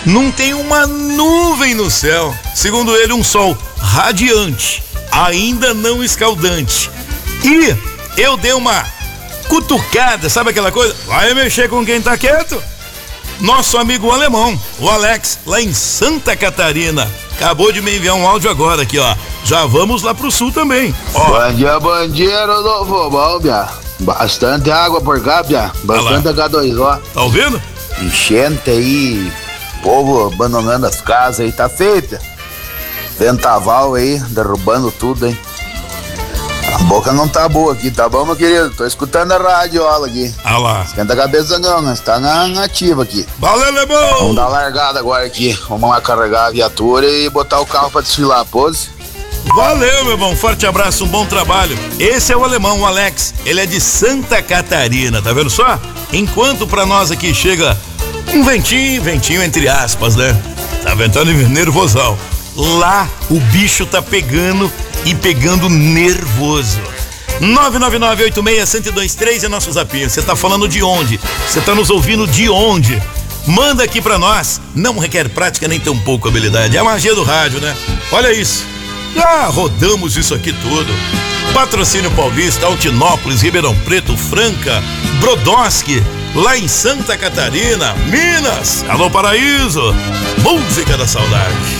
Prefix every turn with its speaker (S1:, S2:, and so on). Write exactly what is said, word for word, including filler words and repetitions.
S1: não tem uma nuvem no céu. Segundo ele, um sol radiante, ainda não escaldante. E eu dei uma cutucada, sabe aquela coisa? Vai mexer com quem tá quieto? Nosso amigo alemão, o Alex, lá em Santa Catarina, acabou de me enviar um áudio agora aqui, ó. Já vamos lá pro sul também. Ó.
S2: Bom dia, bom dia, Rodolfo. Bom, Bia. Bastante água por cá, Bia. Bastante agá dois ó.
S1: Tá ouvindo?
S2: Enchente aí, povo abandonando as casas aí, tá feita. Ventaval aí, derrubando tudo, hein. A boca não tá boa aqui, tá bom, meu querido? Tô escutando a radiola aqui.
S1: Ah lá.
S2: Esquenta a cabeça não, nós tá na nativa aqui.
S1: Valeu, alemão!
S2: Vamos dar uma largada agora aqui. Vamos lá carregar a viatura e botar o carro pra desfilar, pose.
S1: Valeu, meu irmão, forte abraço, um bom trabalho. Esse é o alemão, o Alex, ele é de Santa Catarina, tá vendo só? Enquanto pra nós aqui chega um ventinho, ventinho entre aspas, né? Tá ventando nervosão. Lá o bicho tá pegando e pegando nervoso. nove nove nove oito seis um zero dois três é nosso zapinho. Você tá falando de onde? Você tá nos ouvindo de onde? Manda aqui pra nós. Não requer prática nem tão pouco habilidade. É a magia do rádio, né? Olha isso. Já rodamos isso aqui tudo. Patrocínio Paulista, Altinópolis, Ribeirão Preto, Franca, Brodowski, lá em Santa Catarina, Minas. Alô, Paraíso. Música da saudade.